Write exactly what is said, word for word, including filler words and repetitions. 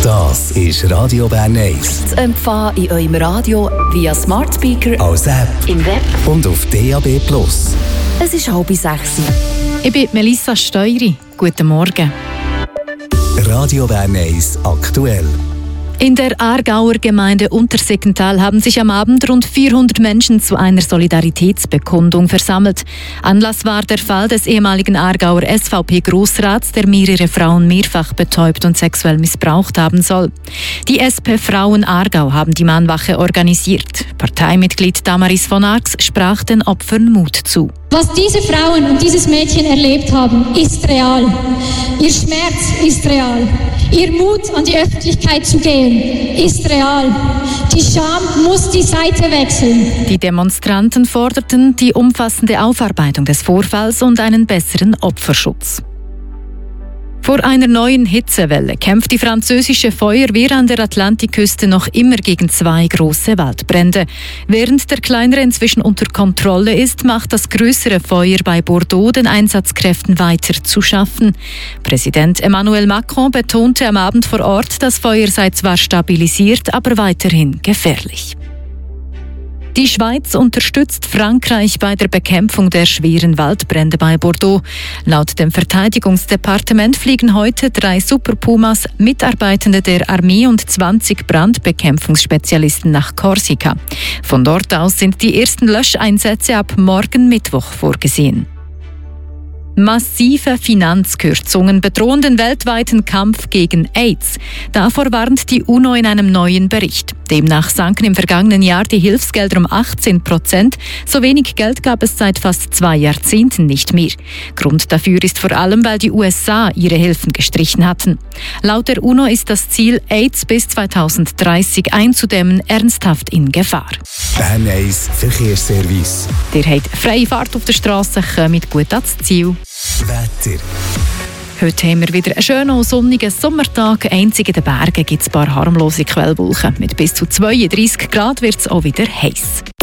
Das ist Radio Bern eins. Zu empfangen in eurem Radio via Smart Speaker, als App, im Web und auf D A B Plus. Es ist halb sechs. Ich bin Melissa Steury. Guten Morgen. Radio Bern eins aktuell. In der Aargauer Gemeinde Untersiggenthal haben sich am Abend rund vierhundert Menschen zu einer Solidaritätsbekundung versammelt. Anlass war der Fall des ehemaligen Aargauer S V P-Grossrats, der mehrere Frauen mehrfach betäubt und sexuell missbraucht haben soll. Die S P Frauen Aargau haben die Mahnwache organisiert. Parteimitglied Damaris von Arx sprach den Opfern Mut zu. Was diese Frauen und dieses Mädchen erlebt haben, ist real. Ihr Schmerz ist real. Ihr Mut, an die Öffentlichkeit zu gehen, ist real. Die Scham muss die Seite wechseln. Die Demonstranten forderten die umfassende Aufarbeitung des Vorfalls und einen besseren Opferschutz. Vor einer neuen Hitzewelle kämpft die französische Feuerwehr an der Atlantikküste noch immer gegen zwei große Waldbrände. Während der kleinere inzwischen unter Kontrolle ist, macht das größere Feuer bei Bordeaux den Einsatzkräften weiter zu schaffen. Präsident Emmanuel Macron betonte am Abend vor Ort, das Feuer sei zwar stabilisiert, aber weiterhin gefährlich. Die Schweiz unterstützt Frankreich bei der Bekämpfung der schweren Waldbrände bei Bordeaux. Laut dem Verteidigungsdepartement fliegen heute drei Super Pumas, Mitarbeitende der Armee und zwanzig Brandbekämpfungsspezialisten nach Korsika. Von dort aus sind die ersten Löscheinsätze ab morgen Mittwoch vorgesehen. Massive Finanzkürzungen bedrohen den weltweiten Kampf gegen AIDS. Davor warnt die UNO in einem neuen Bericht. Demnach sanken im vergangenen Jahr die Hilfsgelder um achtzehn Prozent. So wenig Geld gab es seit fast zwei Jahrzehnten nicht mehr. Grund dafür ist vor allem, weil die U S A ihre Hilfen gestrichen hatten. Laut der UNO ist das Ziel, AIDS bis zweitausenddreißig einzudämmen, ernsthaft in Gefahr. Bern eins Verkehrsservice. Ihr habt freie Fahrt auf der Straße, kommt gut ans Ziel. Wetter. Heute haben wir wieder einen schönen und sonnigen Sommertag. Einzig in den Bergen gibt es ein paar harmlose Quellwolken. Mit bis zu zweiunddreißig Grad wird es auch wieder heiß.